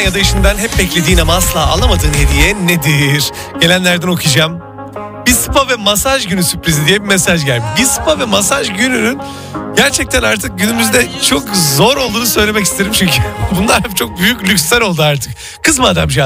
Ya da işinden hep beklediğin ama asla alamadığın hediye nedir? Gelenlerden okuyacağım. Bir spa ve masaj günü sürprizi diye bir mesaj geldi. Bir spa ve masaj gününün gerçekten artık günümüzde çok zor olduğunu söylemek isterim. Çünkü bunlar çok büyük lüksler oldu artık. Kızma adamcağız.